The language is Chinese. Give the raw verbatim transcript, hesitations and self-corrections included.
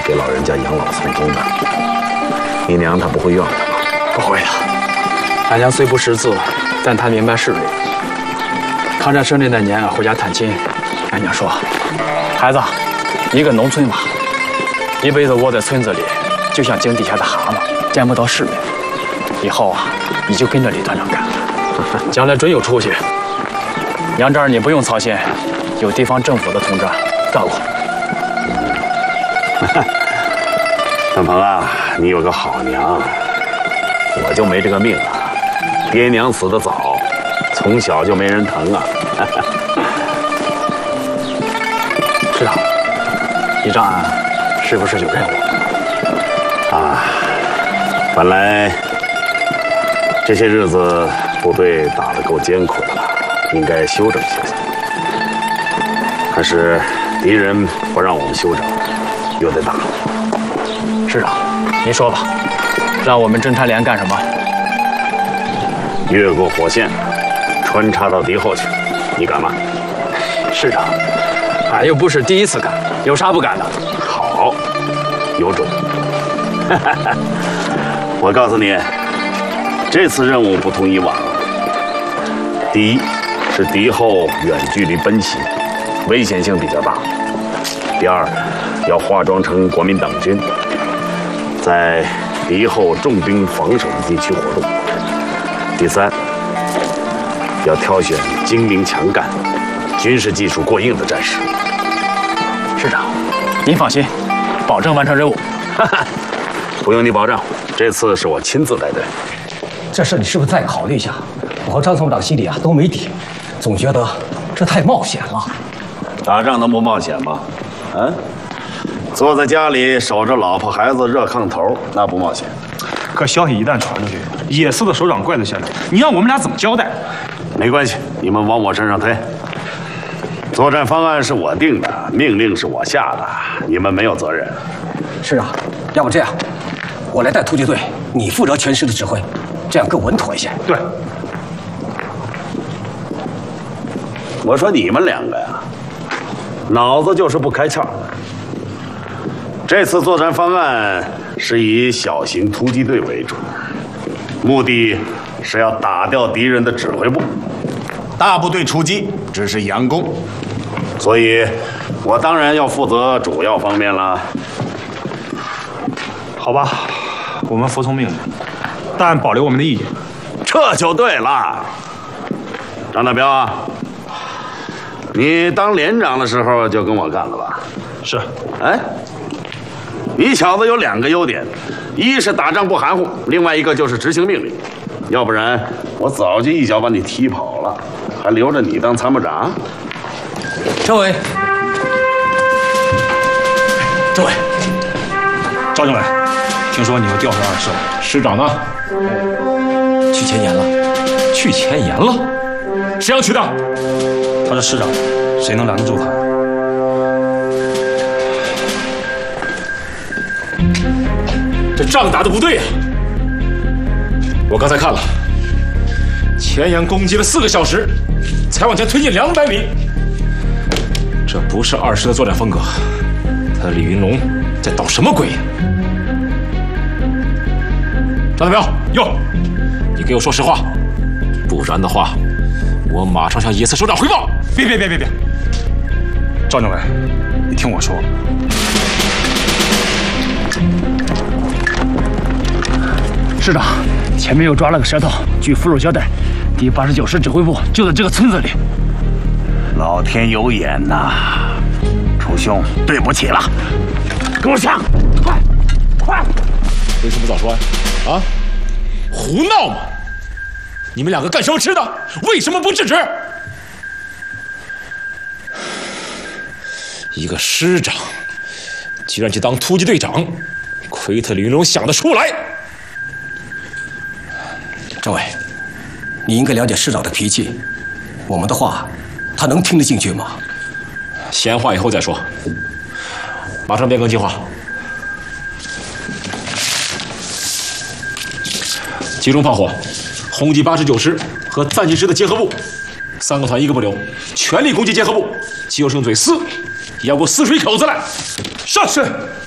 给老人家养老送终的。你娘她不会怨我吧？ 不会的，俺娘虽不识字，但她明白事理。抗战胜利那年，回家探亲，俺娘说：“孩子，一个农村娃，一辈子窝在村子里，就像井底下的蛤蟆，见不到世面。以后啊，你就跟着李团长干，将来准有出息。娘这儿你不用操心，有地方政府的同志照顾。” 段鹏啊，你有个好娘，我就没这个命啊！爹娘死得早，从小就没人疼啊。 师长，你这案是不是有任务？ 啊，本来这些日子部队打得够艰苦的了，应该休整休息。可是敌人不让我们休整，又得打。 师长，您说吧，让我们侦察连干什么？ 越过火线，穿插到敌后去，你敢吗？ 师长，俺又不是第一次干，有啥不敢的？ 好，有种！我告诉你，这次任务不同以往。第一是敌后远距离奔袭，危险性比较大；第二，要化妆成国民党军，在敌后重兵防守的地区活动；第三，要挑选精明强干、军事技术过硬的战士。 师长，您放心，保证完成任务。 不用你保证，这次是我亲自带队。 这事你是不是再考虑一下？我和张总长心里啊都没底，总觉得这太冒险了。 打仗能不冒险吗？啊？坐在家里守着老婆孩子热炕头，那不冒险。 可消息一旦传出去，野司的首长怪罪下来，你让我们俩怎么交代？ 没关系，你们往我身上推。作战方案是我定的，命令是我下的，你们没有责任。 是啊，要不这样，我来带突击队，你负责全师的指挥，这样更稳妥一些。 对。 我说你们两个呀，脑子就是不开窍。这次作战方案是以小型突击队为主，目的是要打掉敌人的指挥部。 大部队出击只是佯攻， 所以我当然要负责主要方面了。 好吧，我们服从命令，但保留我们的意见。 这就对了。张大彪啊，你当连长的时候就跟我干了吧？ 是。 哎，你小子有两个优点，一是打仗不含糊，另外一个就是执行命令。要不然我早就一脚把你踢跑了，还留着你当参谋长。 政委，政委， 赵政委，听说你又调回二师了， 师长呢？ 去前沿了。 去前沿了？谁让去的？ 他是师长，谁能拦得住他？ 这仗打得不对呀！我刚才看了，前沿攻击了四个小时，才往前推进两百米。这不是二师的作战风格。他李云龙在捣什么鬼？张大彪，哟，你给我说实话，不然的话，我马上向野司首长汇报。 别别别别别！赵政委，你听我说。 师长，前面又抓了个舌头。据俘虏交代，第八十九师指挥部就在这个村子里。 老天有眼呐！楚兄，对不起了。 给我上！快，快！为什么不早说呀？啊？胡闹嘛！你们两个干什么吃的？为什么不制止？一个师长，居然去当突击队长，亏他李云龙想得出来。 政委，你应该了解师长的脾气，我们的话，他能听得进去吗？ 闲话以后再说，马上变更计划。集中炮火，轰击八十九师和暂击师的结合部，三个团一个不留，全力攻击结合部，就是用嘴撕，也要给我撕出一口子来。 是是。